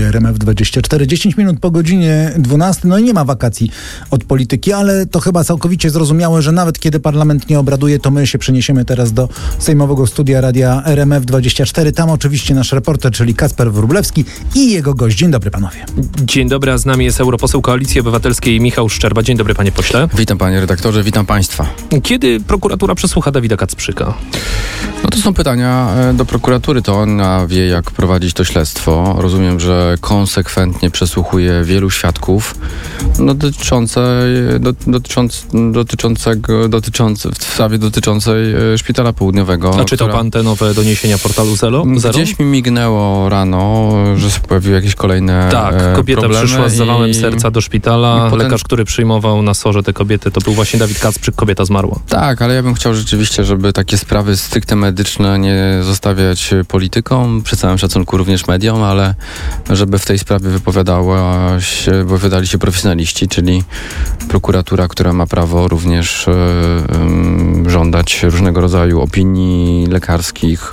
RMF24. 10 minut po godzinie 12. No i nie ma wakacji od polityki, ale to chyba całkowicie zrozumiałe, że nawet kiedy parlament nie obraduje, to my się przeniesiemy teraz do sejmowego studia radia RMF24. Tam oczywiście nasz reporter, czyli Kacper Wróblewski i jego gość. Dzień dobry, panowie. Dzień dobry, a z nami jest europoseł Koalicji Obywatelskiej Michał Szczerba. Dzień dobry, panie pośle. Witam, panie redaktorze, witam państwa. Kiedy prokuratura przesłucha Dawida Kacprzyka? No to są pytania do prokuratury, to ona wie, jak prowadzić to śledztwo. Rozumiem, że konsekwentnie przesłuchuje wielu świadków w sprawie dotyczącej Szpitala Południowego. A czytał pan te nowe doniesienia portalu Zero? Gdzieś mi mignęło rano, że się pojawiły jakieś kolejne kobieta problemy przyszła z zawałem serca do szpitala. Lekarz, który przyjmował na SOR-ze te kobiety, to był właśnie Dawid Kacprzyk, kobieta zmarła. Tak, ale ja bym chciał rzeczywiście, żeby takie sprawy stricte medyczne nie zostawiać politykom, przy całym szacunku również mediom, ale żeby w tej sprawie wypowiadali się profesjonaliści, czyli prokuratura, która ma prawo również żądać różnego rodzaju opinii lekarskich.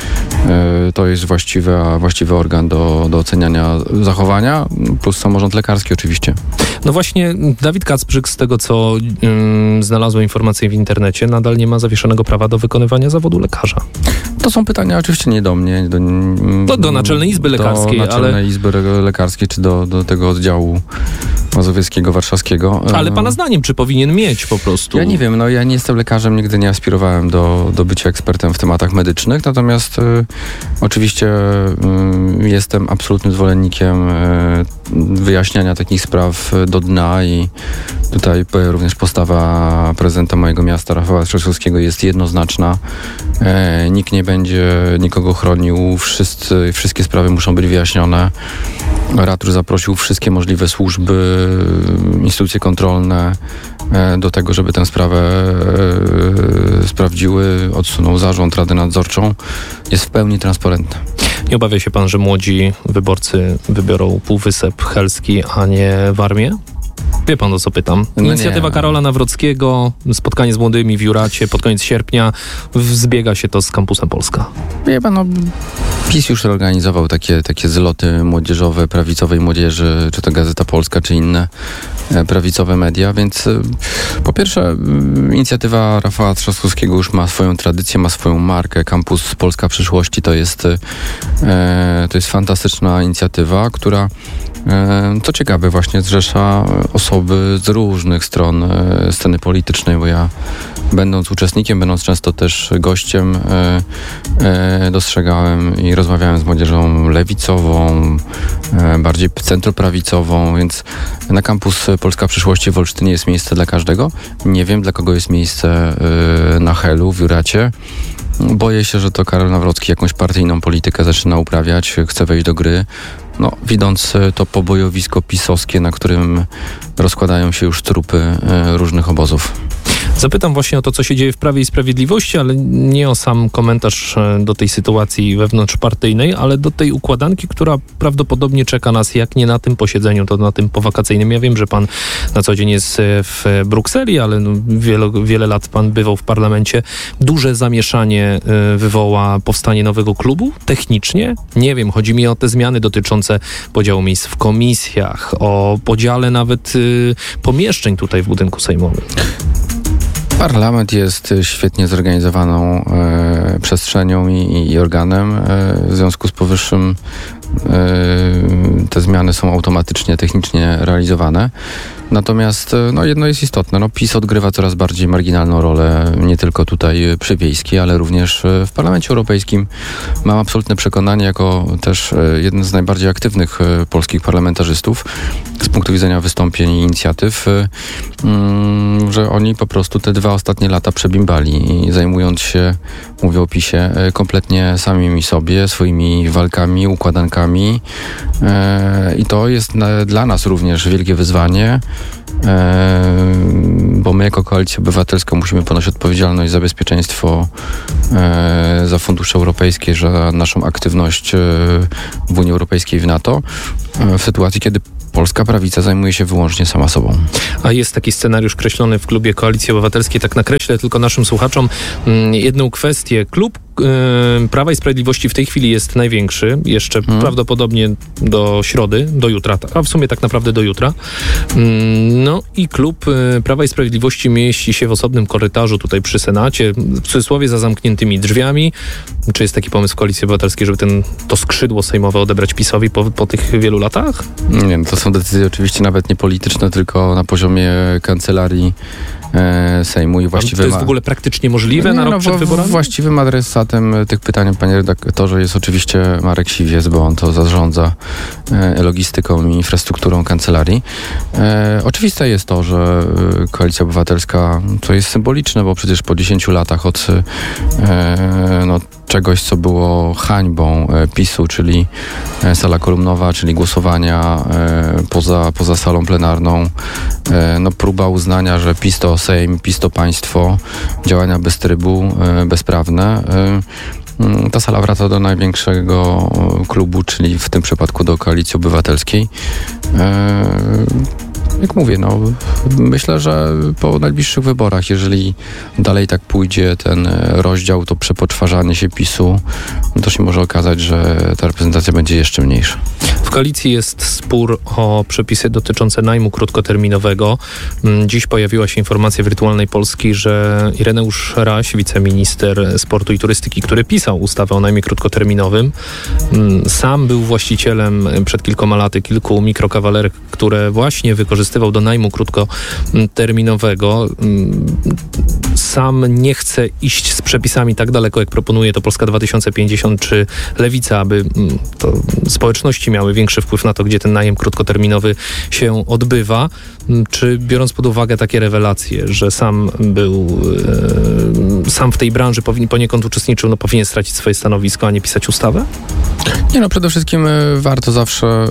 To jest właściwy organ do oceniania zachowania, plus samorząd lekarski oczywiście. No właśnie, Dawid Kacprzyk, z tego co znalazłem informacje w internecie, nadal nie ma zawieszonego prawa do wykonywania zawodu lekarza. To są pytania oczywiście nie do mnie. Do Naczelnej Izby Lekarskiej. Do Naczelnej Izby Lekarskiej, czy do tego oddziału mazowieckiego, warszawskiego. Ale pana zdaniem, czy powinien mieć po prostu? Ja nie wiem, ja nie jestem lekarzem, nigdy nie aspirowałem do bycia ekspertem w tematach medycznych, natomiast oczywiście jestem absolutnym zwolennikiem wyjaśniania takich spraw do dna i tutaj również postawa prezydenta mojego miasta, Rafała Trzaskowskiego, jest jednoznaczna. Nikt nie będzie nikogo chronił, wszystkie sprawy muszą być wyjaśnione. Ratur zaprosił wszystkie możliwe służby, instytucje kontrolne do tego, żeby tę sprawę sprawdziły, odsunął zarząd, radę nadzorczą. Jest w pełni transparentna. Nie obawia się pan, że młodzi wyborcy wybiorą Półwysep Helski, a nie Warmię? Wie pan, o co pytam. Inicjatywa Karola Nawrockiego, spotkanie z młodymi w Juracie pod koniec sierpnia, zbiega się to z Kampusem Polska. Wie pan, PiS już organizował takie zloty młodzieżowe, prawicowej młodzieży, czy to Gazeta Polska, czy inne prawicowe media, więc po pierwsze inicjatywa Rafała Trzaskowskiego już ma swoją tradycję, ma swoją markę. Kampus Polska Przyszłości to jest fantastyczna inicjatywa, która co ciekawe właśnie zrzesza osoby z różnych stron sceny politycznej, bo ja będąc uczestnikiem, będąc często też gościem, dostrzegałem i rozmawiałem z młodzieżą lewicową, bardziej centroprawicową, więc na Kampus Polska Przyszłości w Olsztynie jest miejsce dla każdego. Nie wiem, dla kogo jest miejsce na Helu, w Juracie. Boję się, że to Karol Nawrocki jakąś partyjną politykę zaczyna uprawiać, chce wejść do gry. Widząc to pobojowisko pisowskie, na którym rozkładają się już trupy różnych obozów. Zapytam właśnie o to, co się dzieje w Prawie i Sprawiedliwości, ale nie o sam komentarz do tej sytuacji wewnątrzpartyjnej, ale do tej układanki, która prawdopodobnie czeka nas, jak nie na tym posiedzeniu, to na tym powakacyjnym. Ja wiem, że pan na co dzień jest w Brukseli, ale wiele lat pan bywał w parlamencie. Duże zamieszanie wywoła powstanie nowego klubu? Technicznie? Nie wiem, chodzi mi o te zmiany dotyczące podziału miejsc w komisjach, o podziale nawet pomieszczeń tutaj w budynku sejmowym. Parlament jest świetnie zorganizowaną przestrzenią i organem. W związku z powyższym te zmiany są automatycznie, technicznie realizowane. Natomiast jedno jest istotne. PiS odgrywa coraz bardziej marginalną rolę, nie tylko tutaj przy Wiejskiej, ale również w Parlamencie Europejskim. Mam absolutne przekonanie, jako też jeden z najbardziej aktywnych polskich parlamentarzystów z punktu widzenia wystąpień i inicjatyw, że oni po prostu te 2 ostatnie lata przebimbali i zajmując się, mówię o PiS-ie, kompletnie samymi sobie, swoimi walkami, układankami. I to jest dla nas również wielkie wyzwanie, bo my jako Koalicja Obywatelska musimy ponosić odpowiedzialność za bezpieczeństwo, za fundusze europejskie, za naszą aktywność w Unii Europejskiej, w NATO, w sytuacji, kiedy polska prawica zajmuje się wyłącznie sama sobą. A jest taki scenariusz kreślony w klubie Koalicji Obywatelskiej, tak nakreślę tylko naszym słuchaczom jedną kwestię. Klub Prawa i Sprawiedliwości w tej chwili jest największy, jeszcze prawdopodobnie do środy, do jutra, a w sumie tak naprawdę do jutra. No i klub Prawa i Sprawiedliwości mieści się w osobnym korytarzu tutaj przy Senacie, w cudzysłowie za zamkniętymi drzwiami. Czy jest taki pomysł Koalicji Obywatelskiej, żeby to skrzydło sejmowe odebrać PiS-owi po tych wielu latach? Nie, no to są decyzje oczywiście nawet nie polityczne, tylko na poziomie kancelarii Sejmu i właściwym... To jest w ogóle praktycznie możliwe na rok przed wyborami? Właściwym adresatem tych pytań, panie redaktorze, jest oczywiście Marek Siwiec, bo on to zarządza logistyką i infrastrukturą kancelarii. Oczywiste jest to, że Koalicja Obywatelska, to jest symboliczne, bo przecież po 10 latach od czegoś, co było hańbą PiS-u, czyli sala kolumnowa, czyli głosowania poza salą plenarną, próba uznania, że PiS to Sejm, PiS to państwo, działania bez trybu, bezprawne. Ta sala wraca do największego klubu, czyli w tym przypadku do Koalicji Obywatelskiej. Jak mówię, myślę, że po najbliższych wyborach, jeżeli dalej tak pójdzie ten rozdział, to przepoczwarzanie się PiS-u, to się może okazać, że ta reprezentacja będzie jeszcze mniejsza. W koalicji jest spór o przepisy dotyczące najmu krótkoterminowego. Dziś pojawiła się informacja w Wirtualnej Polski, że Ireneusz Raś, wiceminister sportu i turystyki, który pisał ustawę o najmie krótkoterminowym, sam był właścicielem przed kilkoma laty kilku mikrokawalerek, które właśnie wykorzystywał do najmu krótkoterminowego. Sam nie chce iść z przepisami tak daleko, jak proponuje to Polska 2050 czy Lewica, aby to społeczności miały większy wpływ na to, gdzie ten najem krótkoterminowy się odbywa. Czy biorąc pod uwagę takie rewelacje, że sam w tej branży poniekąd uczestniczył, powinien stracić swoje stanowisko, a nie pisać ustawę? Nie, przede wszystkim warto zawsze,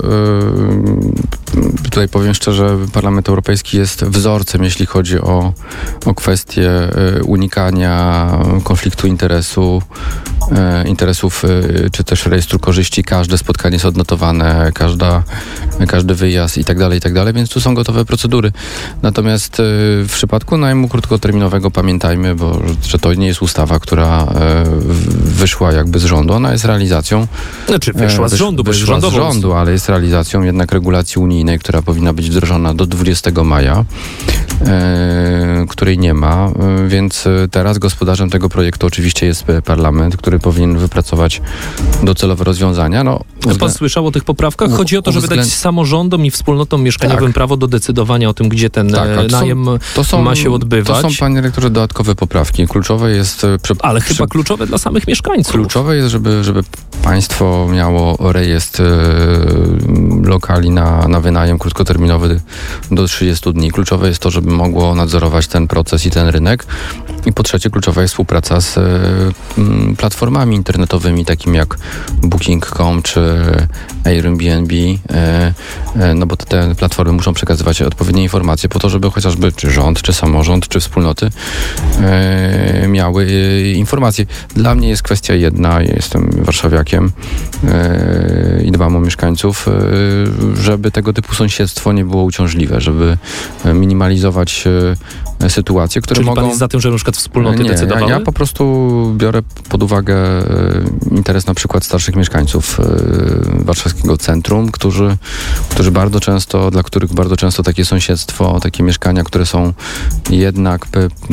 tutaj powiem szczerze, Parlament Europejski jest wzorcem, jeśli chodzi o kwestię unikania konfliktu interesów, czy też rejestru korzyści. Każde spotkanie jest odnotowane, każdy wyjazd i tak dalej, więc tu są gotowe procedury. Natomiast w przypadku najmu krótkoterminowego pamiętajmy, że to nie jest ustawa, która wyszła jakby z rządu, ona jest realizacją. Znaczy wyszła z rządu, bo jest rządową. Z rządu, ale jest realizacją jednak regulacji unijnej, która powinna być wdrożona do 20 maja, której nie ma, więc teraz gospodarzem tego projektu oczywiście jest parlament, który powinien wypracować docelowe rozwiązania. Pan słyszał o tych poprawkach? Chodzi o to, żeby dać samorządom i wspólnotom mieszkaniowym prawo do decydowania o tym, gdzie ten najem ma się odbywać. To są, panie rektorze, dodatkowe poprawki. Kluczowe jest... Ale chyba kluczowe dla samych mieszkańców. Kluczowe jest, żeby państwo miało rejestr lokali na wynajem krótkoterminowy do 30 dni. Kluczowe jest to, żeby mogło nadzorować ten proces i ten rynek. I po trzecie, kluczowa jest współpraca z platformami internetowymi, takimi jak Booking.com czy Airbnb, bo te platformy muszą przekazywać odpowiednie informacje po to, żeby chociażby czy rząd, czy samorząd, czy wspólnoty miały informacje. Dla mnie jest kwestia jedna, ja jestem warszawiakiem i dbam o mieszkańców, żeby tego typu sąsiedztwo nie było uciążliwe, żeby minimalizować sytuacje, które mogą... Czyli pan jest za tym, że na przykład wspólnoty decydowały? Ja po prostu biorę pod uwagę interes na przykład starszych mieszkańców warszawskiego centrum, dla których bardzo często takie sąsiedztwo, takie mieszkania, które są jednak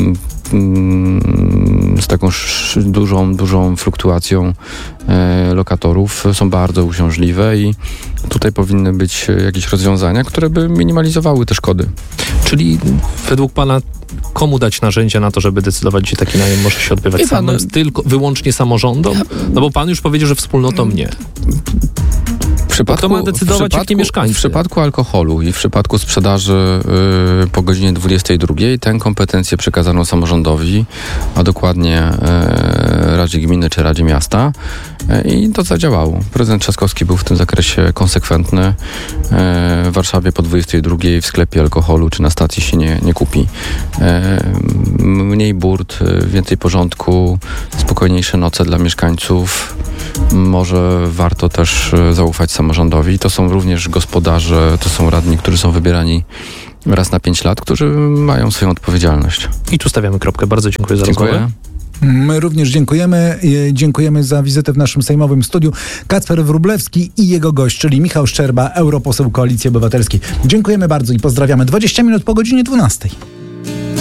z taką dużą fluktuacją lokatorów, są bardzo uciążliwe i tutaj powinny być jakieś rozwiązania, które by minimalizowały te szkody. Czyli według pana komu dać narzędzia na to, żeby decydować, gdzie taki najem może się odbywać? Tylko wyłącznie samorządom? Bo pan już powiedział, że wspólnotom nie. To ma decydować, jak nie mieszkańcy. W przypadku alkoholu i w przypadku sprzedaży po godzinie 22 tę kompetencję przekazano samorządowi, a dokładnie Radzie Gminy czy Radzie Miasta i to zadziałało. Prezydent Trzaskowski był w tym zakresie konsekwentny. W Warszawie po 22 w sklepie alkoholu czy na stacji się nie kupi. Mniej burt, więcej porządku, spokojniejsze noce dla mieszkańców. Może warto też zaufać samorządowi. To są również gospodarze, to są radni, którzy są wybierani raz na 5 lat, którzy mają swoją odpowiedzialność. I tu stawiamy kropkę. Bardzo dziękuję za rozmowę. My również dziękujemy. Dziękujemy za wizytę w naszym sejmowym studiu. Kacper Wróblewski i jego gość, czyli Michał Szczerba, europoseł Koalicji Obywatelskiej. Dziękujemy bardzo i pozdrawiamy. 20 minut po godzinie 12.